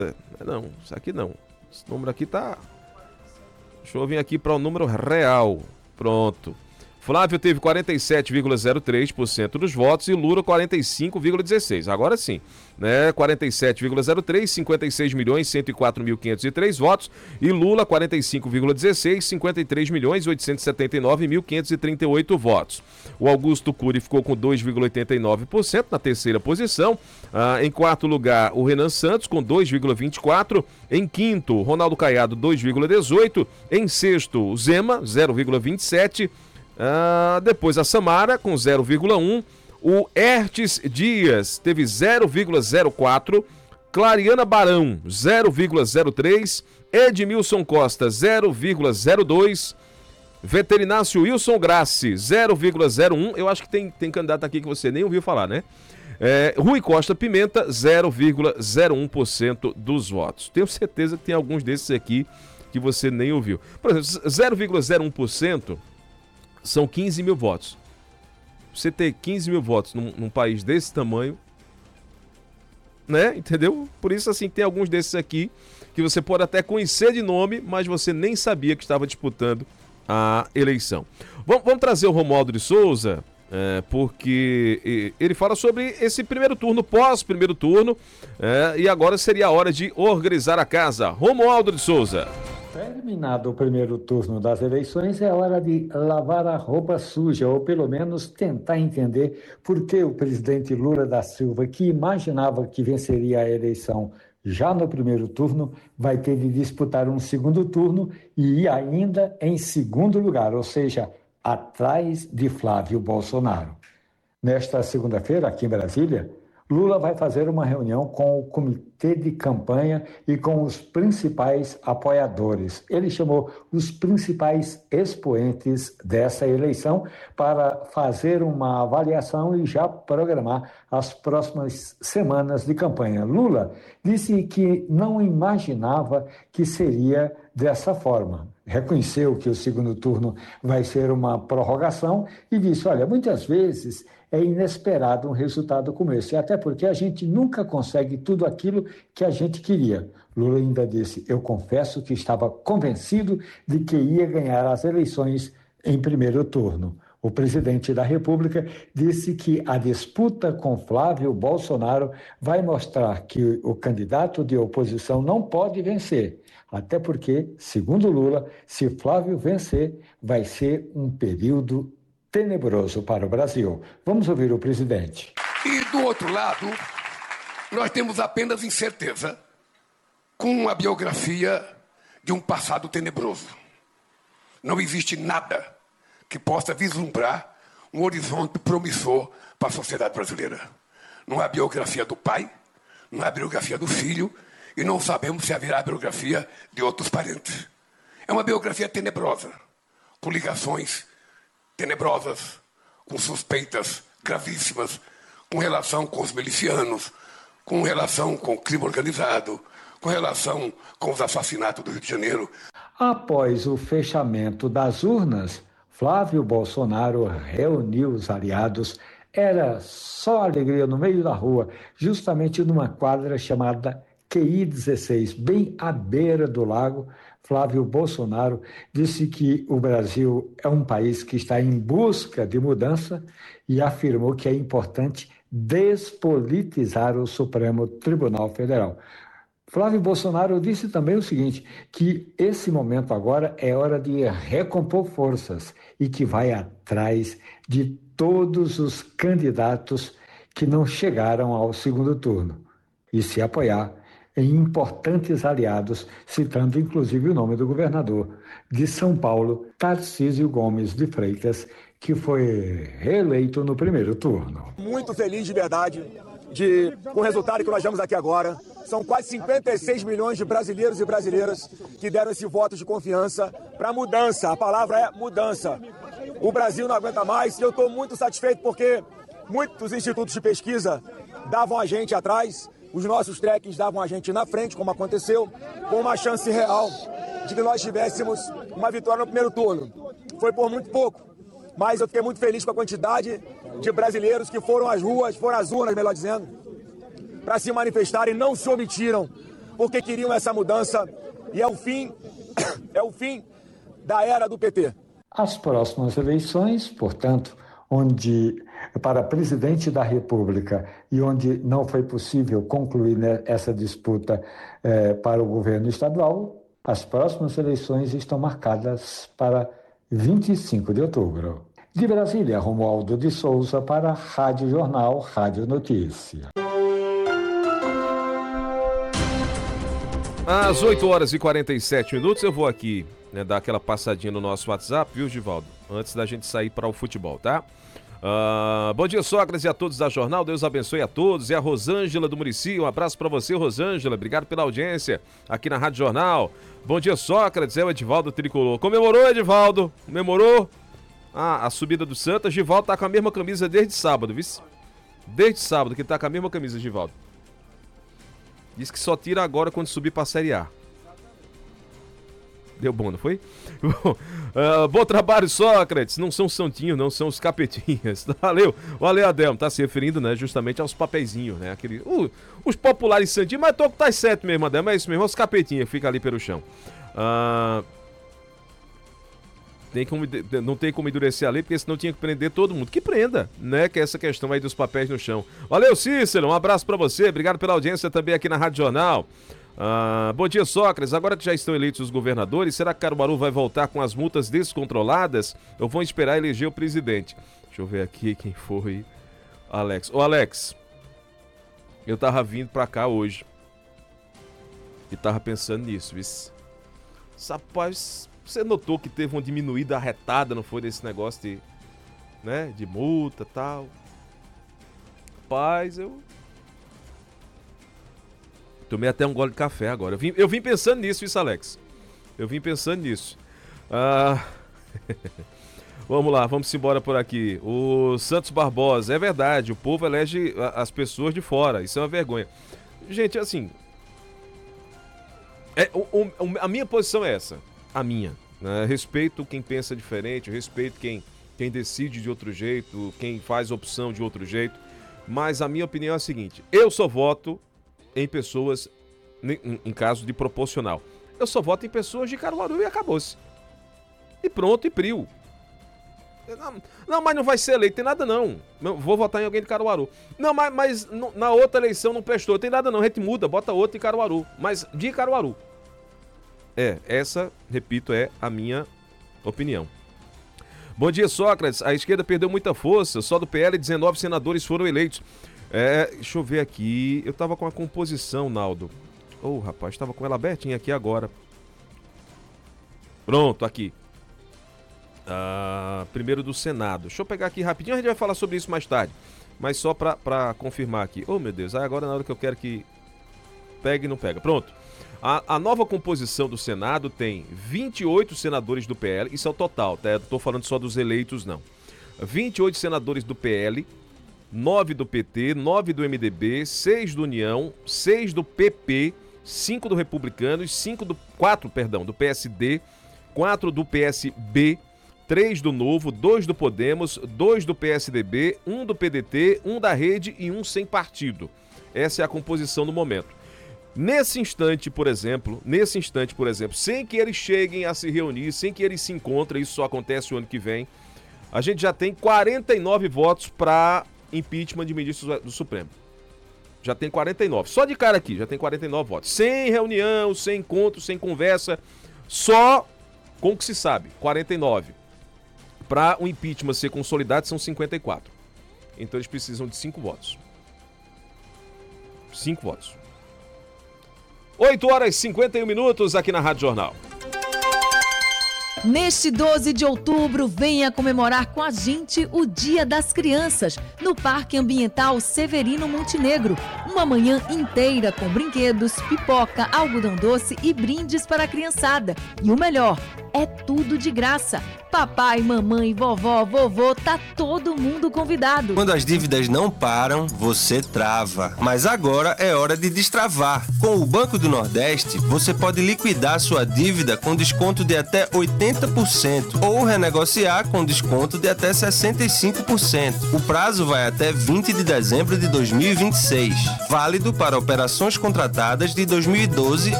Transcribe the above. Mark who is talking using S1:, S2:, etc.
S1: Não, isso aqui não. Esse número aqui tá... Deixa eu vir aqui para o número real. Pronto. Flávio teve 47,03% dos votos e Lula 45,16%. Agora sim, né? 47,03%, 56.104.503 votos e Lula 45,16%, 53.879.538 votos. O Augusto Cury ficou com 2,89% na terceira posição. Em quarto lugar, o Renan Santos com 2,24%. Em quinto, Ronaldo Caiado 2,18%. Em sexto, o Zema 0,27%. Depois a Samara com 0,1%, o Hertes Dias teve 0,04%, Clariana Barão 0,03%, Edmilson Costa 0,02%, Veterinácio Wilson Grassi 0,01%, eu acho que tem candidato aqui que você nem ouviu falar, né? Rui Costa Pimenta 0,01% dos votos. Tenho certeza que tem alguns desses aqui que você nem ouviu. Por exemplo, 0,01% são 15 mil votos. Você ter 15 mil votos num país desse tamanho, né? Entendeu? Por isso, assim, tem alguns desses aqui que você pode até conhecer de nome, mas você nem sabia que estava disputando a eleição. Vamos trazer o Romualdo de Souza, porque ele fala sobre esse primeiro turno, pós-primeiro turno, e agora seria a hora de organizar a casa. Romualdo de Souza.
S2: Terminado o primeiro turno das eleições, é hora de lavar a roupa suja, ou pelo menos tentar entender por que o presidente Lula da Silva, que imaginava que venceria a eleição já no primeiro turno, vai ter de disputar um segundo turno e ir ainda em segundo lugar, ou seja, atrás de Flávio Bolsonaro. Nesta segunda-feira, aqui em Brasília, Lula vai fazer uma reunião com o comitê de campanha e com os principais apoiadores. Ele chamou os principais expoentes dessa eleição para fazer uma avaliação e já programar as próximas semanas de campanha. Lula disse que não imaginava que seria dessa forma. Reconheceu que o segundo turno vai ser uma prorrogação e disse, olha, muitas vezes é inesperado um resultado como esse, até porque a gente nunca consegue tudo aquilo que a gente queria. Lula ainda disse, eu confesso que estava convencido de que ia ganhar as eleições em primeiro turno. O presidente da República disse que a disputa com Flávio Bolsonaro vai mostrar que o candidato de oposição não pode vencer, até porque, segundo Lula, se Flávio vencer, vai ser um período tenebroso para o Brasil. Vamos ouvir o presidente.
S3: E do outro lado, nós temos apenas incerteza com a biografia de um passado tenebroso. Não existe nada que possa vislumbrar um horizonte promissor para a sociedade brasileira. Não há biografia do pai, não há biografia do filho, e não sabemos se haverá biografia de outros parentes. É uma biografia tenebrosa, com ligações tenebrosas, com suspeitas gravíssimas, com relação com os milicianos, com relação com o crime organizado, com relação com os assassinatos do Rio de Janeiro.
S2: Após o fechamento das urnas, Flávio Bolsonaro reuniu os aliados. Era só alegria no meio da rua, justamente numa quadra chamada QI 16, bem à beira do lago. Flávio Bolsonaro disse que o Brasil é um país que está em busca de mudança e afirmou que é importante despolitizar o Supremo Tribunal Federal. Flávio Bolsonaro disse também o seguinte, que esse momento agora é hora de recompor forças e que vai atrás de todos os candidatos que não chegaram ao segundo turno e se apoiar em importantes aliados, citando inclusive o nome do governador de São Paulo, Tarcísio Gomes de Freitas, que foi reeleito no primeiro turno.
S4: Muito feliz de verdade com o resultado que nós vemos aqui agora. São quase 56 milhões de brasileiros e brasileiras que deram esse voto de confiança para a mudança. A palavra é mudança. O Brasil não aguenta mais e eu estou muito satisfeito porque muitos institutos de pesquisa davam a gente atrás. Os nossos trackings davam a gente na frente, como aconteceu, com uma chance real de que nós tivéssemos uma vitória no primeiro turno. Foi por muito pouco, mas eu fiquei muito feliz com a quantidade de brasileiros que foram às ruas, foram às urnas, melhor dizendo, para se manifestarem, não se omitiram porque queriam essa mudança e é o fim da era do PT.
S2: As próximas eleições, portanto, onde para presidente da República e onde não foi possível concluir essa disputa para o governo estadual, as próximas eleições estão marcadas para 25 de outubro. De Brasília, Romualdo de Souza para a Rádio Jornal, Rádio Notícia.
S1: Às 8h47, eu vou aqui dar aquela passadinha no nosso WhatsApp, viu, Givaldo? Antes da gente sair para o futebol, tá? Bom dia, Sócrates, e a todos da Jornal, Deus abençoe a todos. É a Rosângela do Muricy, um abraço para você, Rosângela, obrigado pela audiência aqui na Rádio Jornal. Bom dia, Sócrates, é o Edivaldo Tricolor. Comemorou, Edivaldo? Comemorou? A subida do Santos, Givaldo tá com a mesma camisa desde sábado, viu? Desde sábado que tá com a mesma camisa, Givaldo. Diz que só tira agora quando subir pra Série A. Deu bom, não foi? Bom trabalho, Sócrates. Não são santinhos, não, são os capetinhas. Valeu, Adelmo. Tá se referindo, né, justamente aos papeizinhos, né? Os populares santinhos, mas tô com tá certo mesmo, Adelmo. É isso mesmo, os capetinhas que ficam ali pelo chão. Não tem como endurecer a lei, porque senão tinha que prender todo mundo. Que prenda, né? Que é essa questão aí dos papéis no chão. Valeu, Cícero. Um abraço pra você. Obrigado pela audiência também aqui na Rádio Jornal. Bom dia, Sócrates. Agora que já estão eleitos os governadores, será que Caruaru vai voltar com as multas descontroladas ou vão esperar eleger o presidente? Deixa eu ver aqui quem foi. Alex. Ô, Alex, eu tava vindo pra cá hoje e tava pensando nisso, viu? Rapaz, você notou que teve uma diminuída arretada, não foi, desse negócio de multa e tal? Rapaz, eu tomei até um gole de café agora. Eu vim pensando nisso, isso, Alex. Eu vim pensando nisso. Vamos lá, vamos embora por aqui. O Santos Barbosa, é verdade, o povo elege as pessoas de fora. Isso é uma vergonha. Gente, assim, a minha posição é essa. A minha. Né? Respeito quem pensa diferente, respeito quem decide de outro jeito, quem faz opção de outro jeito. Mas a minha opinião é a seguinte: eu só voto em pessoas, em caso de proporcional. Eu só voto em pessoas de Caruaru e acabou-se. E pronto, e prio. Não, mas não vai ser eleito, tem nada não. Vou votar em alguém de Caruaru. Não, mas na outra eleição não prestou, tem nada não. A gente muda, bota outro em Caruaru. Mas de Caruaru. Essa, repito, é a minha opinião. Bom dia, Sócrates. A esquerda perdeu muita força. Só do PL 19 senadores foram eleitos. Deixa eu ver aqui. Eu tava com a composição, Naldo. Rapaz, tava com ela abertinha aqui agora. Pronto, aqui. Primeiro do Senado. Deixa eu pegar aqui rapidinho, a gente vai falar sobre isso mais tarde. Mas só pra confirmar aqui. Meu Deus, agora na hora que eu quero que pegue, não pega. Pronto. A nova composição do Senado tem 28 senadores do PL, isso é o total, tá? Eu não tô falando só dos eleitos, não. 28 senadores do PL, 9 do PT, 9 do MDB, 6 do União, 6 do PP, 5 do Republicanos, 4 do PSD, 4 do PSB, 3 do Novo, 2 do Podemos, 2 do PSDB, 1 do PDT, 1 da Rede e 1 sem partido. Essa é a composição do momento. Nesse instante, por exemplo, sem que eles cheguem a se reunir, sem que eles se encontrem, isso só acontece o ano que vem, a gente já tem 49 votos para impeachment de ministros do Supremo. Já tem 49. Só de cara aqui, já tem 49 votos. Sem reunião, sem encontro, sem conversa, só com o que se sabe, 49. Para o impeachment ser consolidado, são 54. Então eles precisam de 5 votos. 5 votos. 8h51 aqui na Rádio Jornal.
S5: Neste 12 de outubro, venha comemorar com a gente o Dia das Crianças, no Parque Ambiental Severino Montenegro. Uma manhã inteira com brinquedos, pipoca, algodão doce e brindes para a criançada. E o melhor, É tudo de graça. Papai, mamãe, vovó, vovô, tá todo mundo convidado.
S6: Quando as dívidas não param, você trava. Mas agora é hora de destravar. Com o Banco do Nordeste, você pode liquidar sua dívida com desconto de até 80% ou renegociar com desconto de até 65%. O prazo vai até 20 de dezembro de 2026. Válido para operações contratadas de 2012